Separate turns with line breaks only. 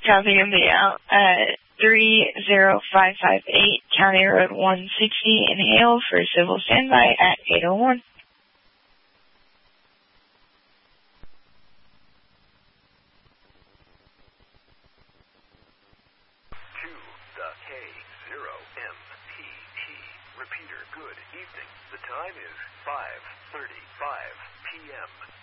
Copy and be out at 30558 County Road 160 in Hale for civil standby at 8:01.
Repeater, good evening. The time is 5:35 p.m.